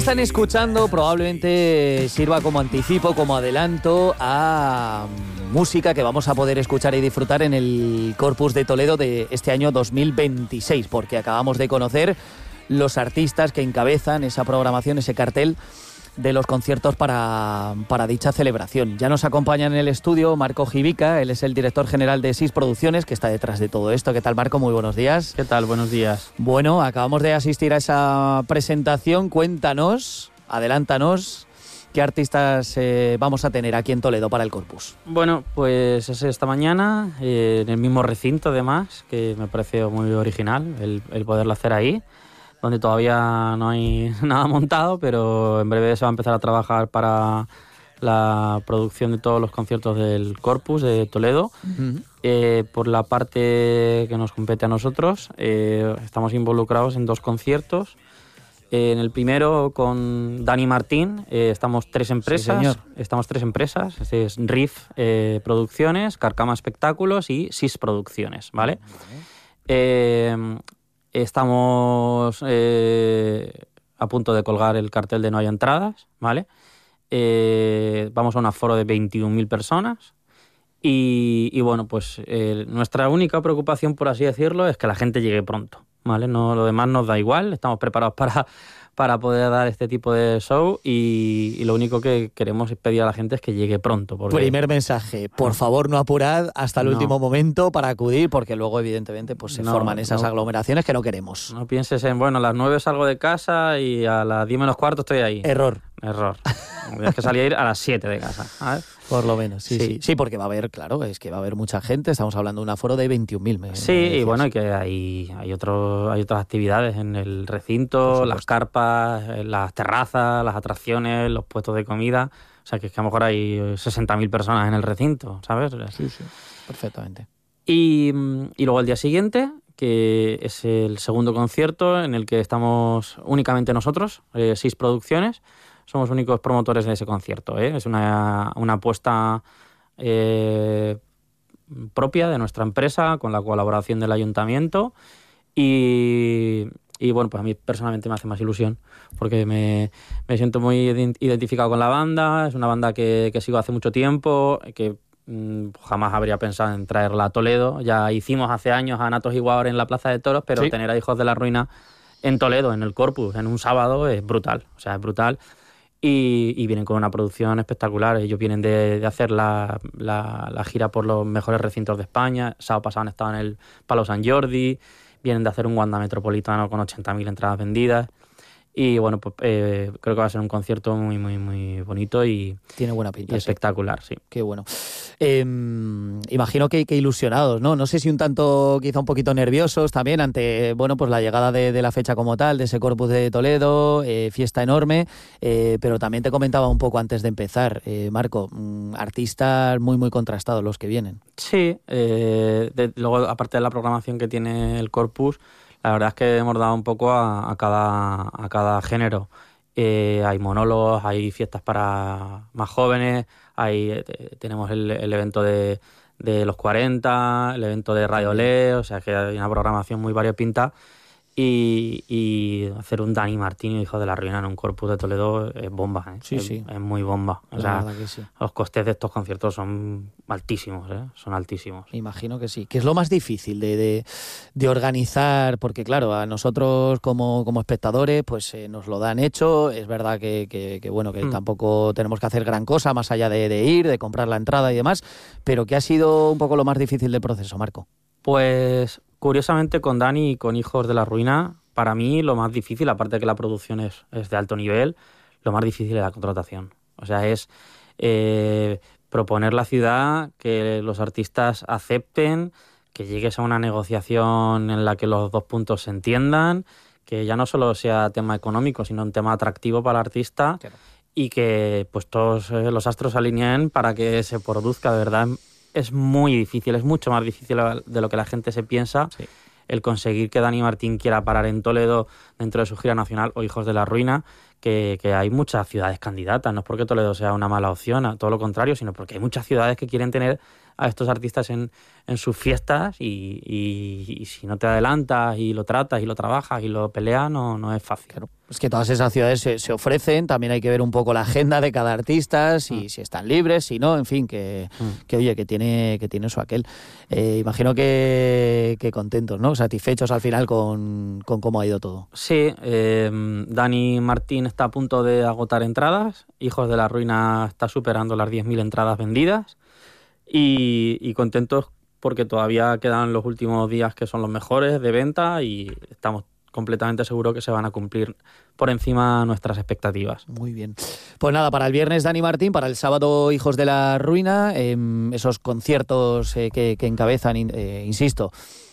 están escuchando probablemente sirva como anticipo, como adelanto a música que vamos a poder escuchar y disfrutar en el Corpus de Toledo de este año 2026, porque acabamos de conocer los artistas que encabezan esa programación, ese cartel de los conciertos para dicha celebración. Ya nos acompaña en el estudio Marco Jivica, él es el director general de SIS Producciones, que está detrás de todo esto. ¿Qué tal, Marco? Muy buenos días. ¿Qué tal? Buenos días. Bueno, acabamos de asistir a esa presentación. Cuéntanos, adelántanos, ¿qué artistas vamos a tener aquí en Toledo para el Corpus? Bueno, pues es esta mañana, en el mismo recinto además, que me parece muy original el poderlo hacer ahí, donde todavía no hay nada montado, pero en breve se va a empezar a trabajar para la producción de todos los conciertos del Corpus de Toledo. Uh-huh. Por la parte que nos compete a nosotros, estamos involucrados en 2 conciertos. En el primero con Dani Martín, estamos 3 empresas. Sí, estamos 3 empresas, es Riff Producciones, Carcama Espectáculos y SIS Producciones, ¿vale? Uh-huh. Estamos a punto de colgar el cartel de No hay entradas, ¿vale? Vamos a un aforo de 21.000 personas y bueno, pues nuestra única preocupación, por así decirlo, es que la gente llegue pronto, ¿vale? No, lo demás nos da igual, estamos preparados para poder dar este tipo de show y lo único que queremos es pedir a la gente es que llegue pronto. Porque... Primer mensaje, por favor no apurad hasta el último momento para acudir, porque luego evidentemente pues se forman esas aglomeraciones que no queremos. No pienses en, bueno, a las 9 salgo de casa y a las 10 menos cuarto estoy ahí. Error. Tienes que salir a las 7 de casa, ¿sabes? Por lo menos, sí, porque va a haber, claro, es que va a haber mucha gente, estamos hablando de un aforo de 21.000. Sí, y bueno, y que hay otras actividades en el recinto, las carpas, las terrazas, las atracciones, los puestos de comida, o sea que es que a lo mejor hay 60.000 personas en el recinto, ¿sabes? Sí, perfectamente. Y luego el día siguiente, que es el segundo concierto en el que estamos únicamente nosotros, SIS Producciones. Somos únicos promotores de ese concierto, ¿eh? Es una apuesta propia de nuestra empresa con la colaboración del ayuntamiento y bueno, pues a mí personalmente me hace más ilusión porque me siento muy identificado con la banda. Es una banda que sigo hace mucho tiempo, que jamás habría pensado en traerla a Toledo. Ya hicimos hace años a Natos y Guaor en la Plaza de Toros, pero tener a Hijos de la Ruina en Toledo, en el Corpus, en un sábado, es brutal. O sea, es brutal. Y vienen con una producción espectacular. Ellos vienen de hacer la gira por los mejores recintos de España. El sábado pasado han estado en el Palau Sant Jordi. Vienen de hacer un Wanda Metropolitano con 80.000 entradas vendidas. Y bueno, pues creo que va a ser un concierto muy, muy, muy bonito y tiene buena pinta, y espectacular, sí. Qué bueno. Imagino que ilusionados, ¿no? No sé si un tanto, quizá un poquito nerviosos también ante, bueno, pues la llegada de la fecha como tal, de ese Corpus de Toledo, fiesta enorme, pero también te comentaba un poco antes de empezar, Marco, artistas muy, muy contrastados los que vienen. Sí, luego aparte de la programación que tiene el Corpus, la verdad es que hemos dado un poco a cada género. Hay monólogos, hay fiestas para más jóvenes, tenemos el evento de los 40, el evento de Radio Le, o sea que hay una programación muy variopinta. Y hacer un Dani Martín, Hijo de la Ruina, en un Corpus de Toledo es bomba, ¿eh? Sí. Es muy bomba. O sea, verdad que sí. Los costes de estos conciertos son altísimos, ¿eh? Son altísimos. Imagino que sí. ¿Qué es lo más difícil de organizar? Porque claro, a nosotros como espectadores pues nos lo dan hecho. Es verdad que bueno, que tampoco tenemos que hacer gran cosa más allá de ir, de comprar la entrada y demás. Pero ¿qué ha sido un poco lo más difícil del proceso, Marco? Pues curiosamente con Dani y con Hijos de la Ruina, para mí lo más difícil, aparte de que la producción es de alto nivel, lo más difícil es la contratación. O sea, es proponer la ciudad, que los artistas acepten, que llegues a una negociación en la que los 2 puntos se entiendan, que ya no solo sea tema económico, sino un tema atractivo para el artista. Claro. Y que pues todos los astros se alineen para que se produzca, de verdad. Es muy difícil, es mucho más difícil de lo que la gente se piensa, el conseguir que Dani Martín quiera parar en Toledo dentro de su gira nacional o Hijos de la Ruina, que hay muchas ciudades candidatas. No es porque Toledo sea una mala opción, a todo lo contrario, sino porque hay muchas ciudades que quieren tener a estos artistas en sus fiestas y si no te adelantas y lo tratas y lo trabajas y lo peleas, no es fácil. Claro. Es que todas esas ciudades se ofrecen, también hay que ver un poco la agenda de cada artista, si están libres, si no, en fin, que oye, que tiene su aquel. Imagino que contentos, ¿no? Satisfechos al final con cómo ha ido todo. Sí, Dani Martín está a punto de agotar entradas, Hijos de la Ruina está superando las 10.000 entradas vendidas y contentos porque todavía quedan los últimos días que son los mejores de venta y estamos completamente seguro que se van a cumplir por encima nuestras expectativas. Muy bien. Pues nada, para el viernes Dani Martín, para el sábado Hijos de la Ruina, esos conciertos que encabezan, insisto,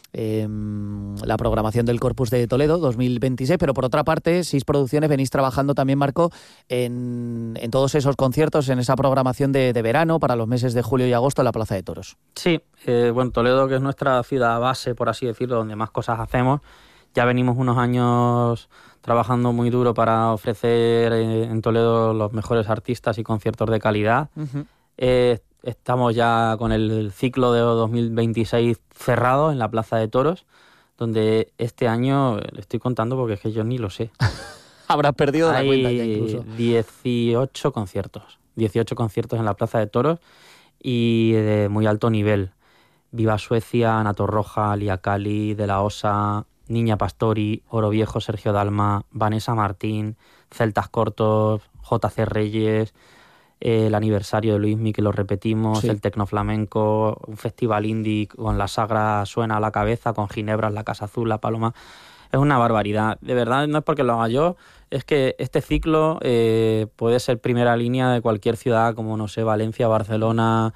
la programación del Corpus de Toledo 2026, pero por otra parte, 6 Producciones venís trabajando también, Marco, en todos esos conciertos, en esa programación de verano para los meses de julio y agosto en la Plaza de Toros. Sí, bueno, Toledo, que es nuestra ciudad base, por así decirlo, donde más cosas hacemos. Ya venimos unos años trabajando muy duro para ofrecer en Toledo los mejores artistas y conciertos de calidad. Uh-huh. Estamos ya con el ciclo de 2026 cerrado en la Plaza de Toros, donde este año, le estoy contando porque es que yo ni lo sé. Habrás perdido la cuenta ya incluso. 18 conciertos. 18 conciertos en la Plaza de Toros y de muy alto nivel. Viva Suecia, Ana Torroja, Lía Cali, De La Osa, Niña Pastori, Oro Viejo, Sergio Dalma, Vanessa Martín, Celtas Cortos, JC Reyes, el aniversario de Luismi, que lo repetimos, sí. El Tecnoflamenco, un festival indie con La Sagra suena a la cabeza, con Ginebras, La Casa Azul, La Paloma. Es una barbaridad. De verdad, no es porque lo haga yo, es que este ciclo puede ser primera línea de cualquier ciudad, como, no sé, Valencia, Barcelona.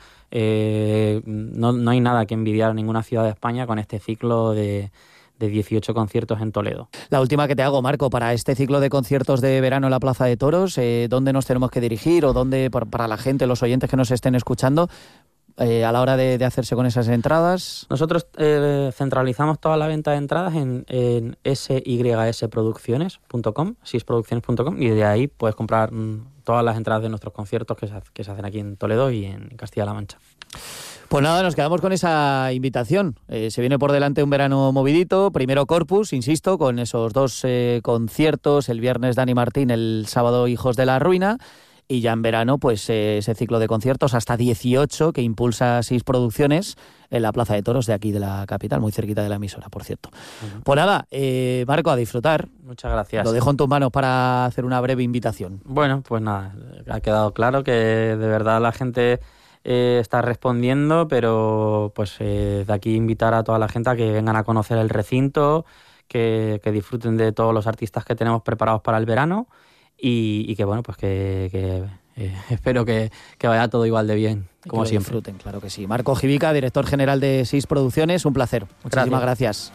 No hay nada que envidiar a ninguna ciudad de España con este ciclo de 18 conciertos en Toledo. La última que te hago, Marco, para este ciclo de conciertos de verano en la Plaza de Toros, ¿dónde nos tenemos que dirigir o dónde, para la gente, los oyentes que nos estén escuchando, a la hora de hacerse con esas entradas? Nosotros centralizamos toda la venta de entradas en sysproducciones.com, sysproducciones.com, y de ahí puedes comprar todas las entradas de nuestros conciertos que se hacen aquí en Toledo y en Castilla-La Mancha. Pues nada, nos quedamos con esa invitación. Se viene por delante un verano movidito. Primero Corpus, insisto, con esos 2 conciertos. El viernes Dani Martín, el sábado Hijos de la Ruina. Y ya en verano, pues ese ciclo de conciertos hasta 18 que impulsa 6 Producciones en la Plaza de Toros de aquí de la capital, muy cerquita de la emisora, por cierto. Uh-huh. Pues nada, Marco, a disfrutar. Muchas gracias. Lo dejo en tus manos para hacer una breve invitación. Bueno, pues nada, ha quedado claro que de verdad la gente está respondiendo, pero pues de aquí invitar a toda la gente a que vengan a conocer el recinto, que disfruten de todos los artistas que tenemos preparados para el verano y que bueno, pues que espero que vaya todo igual de bien, como siempre. Disfruten, claro que sí. Marco Jivica, director general de 6 Producciones, un placer. Muchísimas gracias.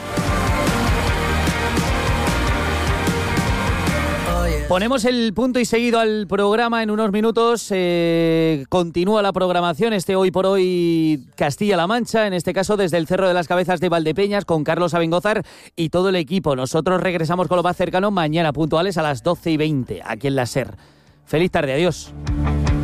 Ponemos el punto y seguido al programa en unos minutos. Continúa la programación, Hoy por Hoy Castilla-La Mancha, en este caso desde el Cerro de las Cabezas de Valdepeñas, con Carlos Abengózar y todo el equipo. Nosotros regresamos con lo más cercano mañana puntuales a las 12:20, aquí en la SER. Feliz tarde, adiós.